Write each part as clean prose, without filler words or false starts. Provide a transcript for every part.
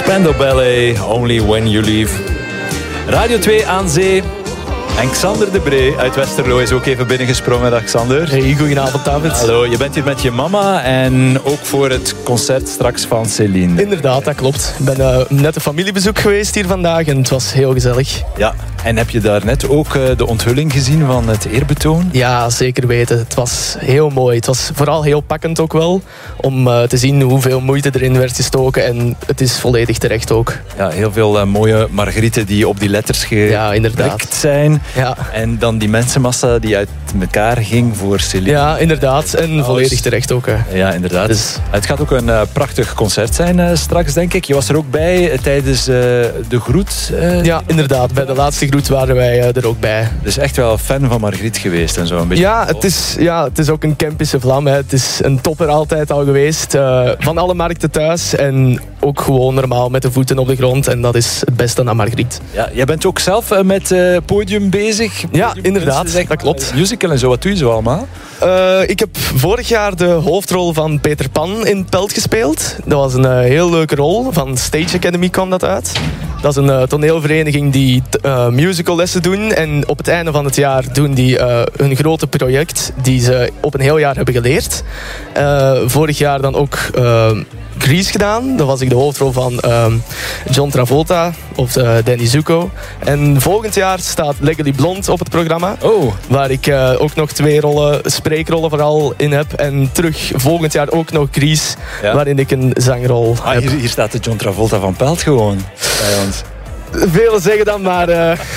Spandau Ballet, Only When You Leave. Radio 2 aan zee. En Xander de Bree uit Westerlo is ook even binnengesprongen. Dag Xander. Hey, goedenavond David. Hallo, je bent hier met je mama en ook voor het concert straks van Céline. Inderdaad, dat klopt. Ik ben net een familiebezoek geweest hier vandaag en het was heel gezellig. Ja, en heb je daar net ook de onthulling gezien van het eerbetoon? Ja, zeker weten. Het was heel mooi. Het was vooral heel pakkend ook wel. Om te zien hoeveel moeite erin werd gestoken. En het is volledig terecht ook. Ja, heel veel mooie margrieten die op die letters geprikt zijn. Ja. En dan die mensenmassa die uit elkaar ging voor Céline. Ja, inderdaad. En volledig terecht ook. Hè. Ja, inderdaad. Dus... Het gaat ook een prachtig concert zijn straks, denk ik. Je was er ook bij tijdens de groet. Ja, inderdaad. Bij de laatste groet waren wij er ook bij. Dus echt wel fan van Margriet geweest en zo een beetje. Ja, het is ook een Kempische vlam. Hè. Het is een topper altijd al geweest. Van alle markten thuis. En ook gewoon normaal met de voeten op de grond. En dat is het beste aan Margriet. Ja, jij bent ook zelf met podium bezig. Ja, inderdaad. Dat klopt. Musical en zo, wat doe je zo allemaal? Ik heb vorig jaar de hoofdrol van Peter Pan in Pelt gespeeld. Dat was een heel leuke rol. Van Stage Academy kwam dat uit. Dat is een toneelvereniging die musicallessen doen. En op het einde van het jaar doen die hun grote project die ze op een heel jaar hebben geleerd. Vorig jaar dan ook Grease gedaan. Daar was ik de hoofdrol van John Travolta of Danny Zuko. En volgend jaar staat Legally Blonde op het programma. Oh. Waar ik ook nog 2 spreekrollen vooral in heb. En terug volgend jaar ook nog Grease, waarin ik een zangrol heb. Hier staat de John Travolta van Pelt gewoon bij ons. Velen zeggen dan maar...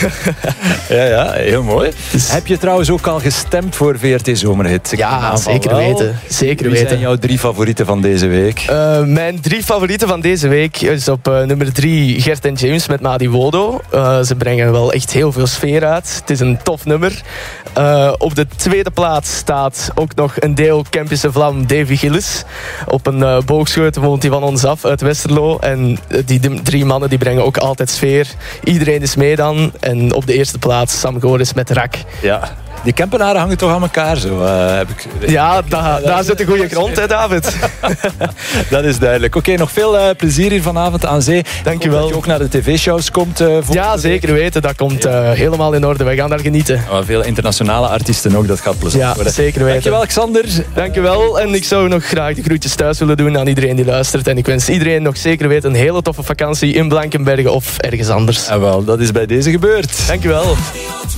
Ja, heel mooi. Dus... Heb je trouwens ook al gestemd voor VRT Zomerhit? Ja, zeker weten. Wie zijn jouw 3 favorieten van deze week? Mijn 3 favorieten van deze week is op nummer 3 Gert en James met Madi Wodo. Ze brengen wel echt heel veel sfeer uit. Het is een tof nummer. Op de tweede plaats staat ook nog een deel Kempische vlam Davy Gillis. Op een boogscheut woont hij van ons af uit Westerlo. En die 3 mannen die brengen ook altijd sfeer. Iedereen is mee dan. En op de eerste plaats Sam Goris met Rak. Ja. Die Kempenaren hangen toch aan elkaar zo? Ja, daar zit een goede grond, hè, David? Dat is duidelijk. Oké, nog veel plezier hier vanavond aan zee. Dank je wel. Dat je ook naar de tv-shows komt. Ja, zeker weten. Dat komt helemaal in orde. Wij gaan daar genieten. Veel internationale artiesten ook. Dat gaat plezant worden. Ja, zeker weten. Dankjewel, Xander. Dankjewel. En ik zou nog graag de groetjes thuis willen doen aan iedereen die luistert. En ik wens iedereen nog zeker weten een hele toffe vakantie in Blankenberge of ergens anders. En wel, dat is bij deze gebeurd. Dankjewel.